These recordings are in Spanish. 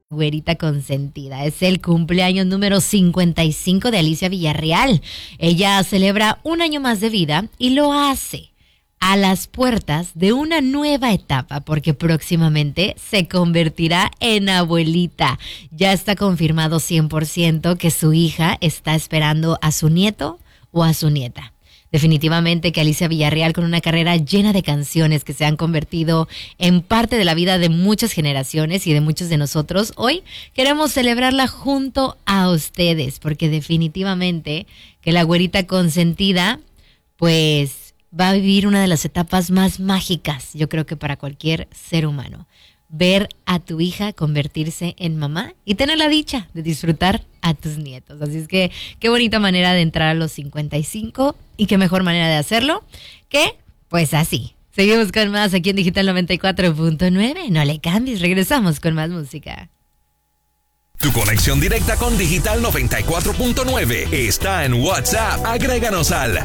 Güerita consentida. Es el cumpleaños número 55 de Alicia Villarreal. Ella celebra un año más de vida y lo hace a las puertas de una nueva etapa porque próximamente se convertirá en abuelita. Ya está confirmado 100% que su hija está esperando a su nieto o a su nieta. Definitivamente que Alicia Villarreal, con una carrera llena de canciones que se han convertido en parte de la vida de muchas generaciones y de muchos de nosotros, hoy queremos celebrarla junto a ustedes, porque definitivamente que la güerita consentida, pues va a vivir una de las etapas más mágicas, yo creo que para cualquier ser humano. Ver a tu hija convertirse en mamá y tener la dicha de disfrutar a tus nietos. Así es que qué bonita manera de entrar a los 55 y qué mejor manera de hacerlo que pues así. Seguimos con más aquí en Digital 94.9. No le cambies, regresamos con más música. Tu conexión directa con Digital 94.9 está en WhatsApp. Agréganos al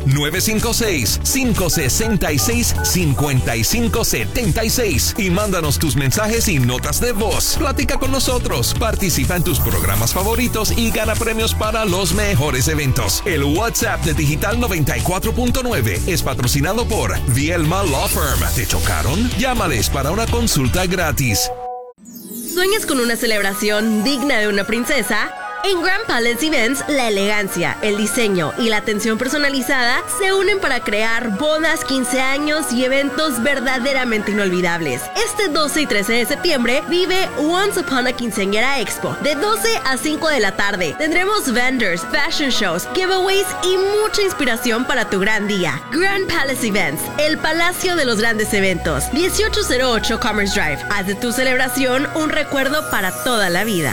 956-566-5576 y mándanos tus mensajes y notas de voz. Platica con nosotros, participa en tus programas favoritos y gana premios para los mejores eventos. El WhatsApp de Digital 94.9 es patrocinado por Vielma Law Firm. ¿Te chocaron? Llámales para una consulta gratis. ¿Sueñas con una celebración digna de una princesa? En Grand Palace Events, la elegancia, el diseño y la atención personalizada se unen para crear bodas, 15 años y eventos verdaderamente inolvidables. Este 12 y 13 de septiembre vive Once Upon a Quinceañera Expo de 12 a 5 de la tarde. Tendremos vendors, fashion shows, giveaways y mucha inspiración para tu gran día. Grand Palace Events, el palacio de los grandes eventos. 1808 Commerce Drive. Haz de tu celebración un recuerdo para toda la vida.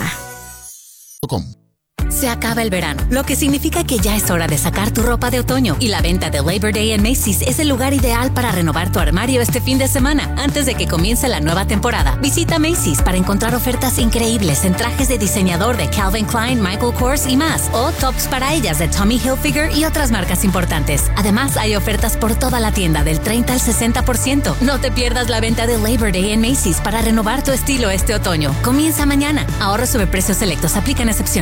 Se acaba el verano, lo que significa que ya es hora de sacar tu ropa de otoño, y la venta de Labor Day en Macy's es el lugar ideal para renovar tu armario este fin de semana. Antes de que comience la nueva temporada, visita Macy's para encontrar ofertas increíbles en trajes de diseñador de Calvin Klein, Michael Kors y más, o tops para ellas de Tommy Hilfiger y otras marcas importantes. Además, hay ofertas por toda la tienda del 30 al 60%. No te pierdas la venta de Labor Day en Macy's para renovar tu estilo este otoño. Comienza mañana. Ahorros sobre precios selectos. Aplican excepciones.